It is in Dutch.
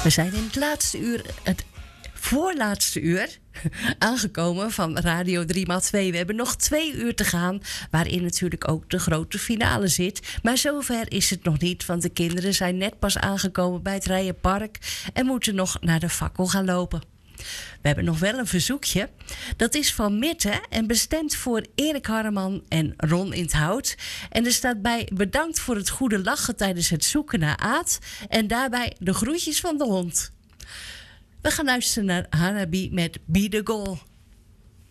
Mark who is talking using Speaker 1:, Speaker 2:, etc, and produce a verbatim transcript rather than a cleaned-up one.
Speaker 1: We zijn in het laatste uur, het voorlaatste uur, aangekomen van Radio drie maal twee. We hebben nog twee uur te gaan, waarin natuurlijk ook de grote finale zit. Maar zover is het nog niet, want de kinderen zijn net pas aangekomen bij het Rijenpark en moeten nog naar de fakkel gaan lopen. We hebben nog wel een verzoekje. Dat is van Mitte en bestemd voor Erik Harreman en Ron in het Hout. En er staat bij: bedankt voor het goede lachen tijdens het zoeken naar Aad. En daarbij de groetjes van de hond. We gaan luisteren naar Hanabi met Be The Goal.